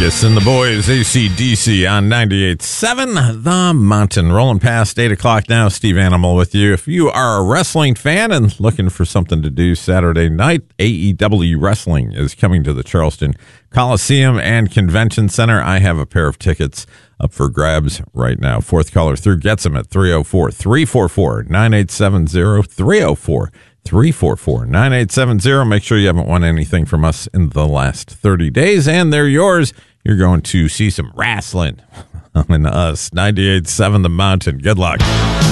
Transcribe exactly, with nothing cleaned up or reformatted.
Angus and the boys, A C D C on ninety-eight point seven The Mountain. Rolling past eight o'clock now. Steve Animal with you. If you are a wrestling fan and looking for something to do Saturday night, A E W Wrestling is coming to the Charleston Coliseum and Convention Center. I have a pair of tickets up for grabs right now. Fourth caller through gets them at three oh four, three four four, nine eight seven zero, three oh four, three four four, nine eight seven zero. Make sure you haven't won anything from us in the last thirty days, and they're yours. You're going to see some wrestling on us. ninety-eight point seven The Mountain. Good luck.